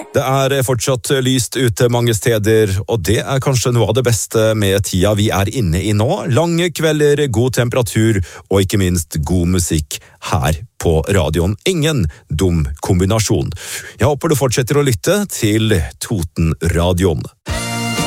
Det fortsatt lyst ute mange steder, og det kanskje noe av det beste med tida vi inne i nå. Lange kvelder, god temperatur og ikke minst god musikk her på radioen. Ingen dum kombinasjon. Jeg håper du fortsetter å lytte til Totenradioen.